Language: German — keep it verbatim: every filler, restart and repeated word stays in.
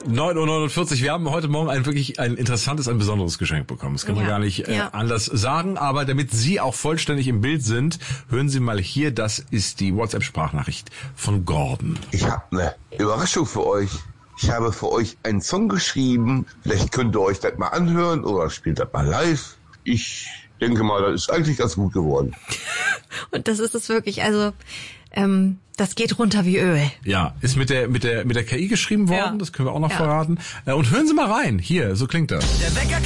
neun Uhr neunundvierzig. Wir haben heute Morgen ein wirklich ein interessantes, ein besonderes Geschenk bekommen. Das kann man ja, gar nicht äh, ja. anders sagen. Aber damit Sie auch vollständig im Bild sind, hören Sie mal hier. Das ist die WhatsApp-Sprachnachricht von Gordon. Ich habe eine Überraschung für euch. Ich habe für euch einen Song geschrieben. Vielleicht könnt ihr euch das mal anhören oder spielt das mal live. Ich denke mal, das ist eigentlich ganz gut geworden. Und das ist es wirklich. Also ähm, das geht runter wie Öl. Ja, ist mit der mit der mit der K I geschrieben worden. Ja. Das können wir auch noch ja. verraten. Und hören Sie mal rein. Hier, so klingt das. Der Wecker